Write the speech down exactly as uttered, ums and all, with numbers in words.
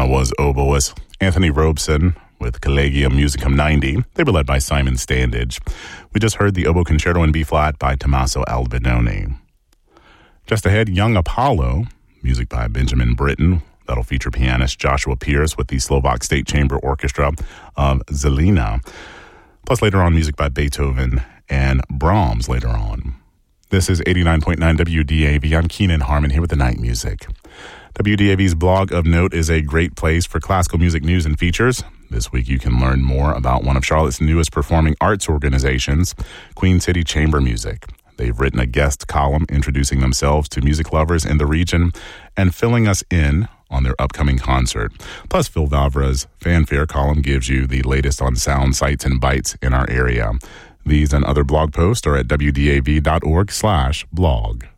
That was oboist Anthony Robeson with Collegium Musicum ninety. They were led by Simon Standage. We just heard the Oboe Concerto in B-flat by Tommaso Albinoni. Just ahead, Young Apollo, music by Benjamin Britten. That'll feature pianist Joshua Pierce with the Slovak State Chamber Orchestra of Zelina. Plus later on, music by Beethoven and Brahms later on. This is eighty-nine point nine W D A V. I'm Keenan Harmon here with the night music. W D A V's blog of note is a great place for classical music news and features. This week you can learn more about one of Charlotte's newest performing arts organizations, Queen City Chamber Music. They've written a guest column introducing themselves to music lovers in the region and filling us in on their upcoming concert. Plus, Phil Vavra's Fanfare column gives you the latest on sound, sights, and bites in our area. These and other blog posts are at W D A V dot org slash blog.